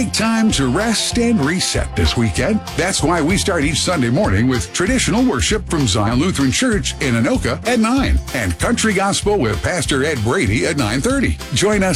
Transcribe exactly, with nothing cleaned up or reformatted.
Take time to rest and reset this weekend. That's why we start each Sunday morning with traditional worship from Zion Lutheran Church in Anoka at nine and country gospel with Pastor Ed Brady at nine thirty. Join us